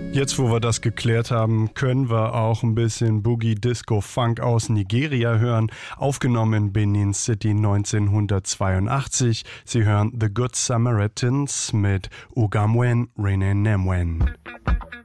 Jetzt, wo wir das geklärt haben, können wir auch ein bisschen Boogie Disco Funk aus Nigeria hören, aufgenommen in Benin City 1982. Sie hören The Good Samaritans mit Ugamwen Rene Nemwen.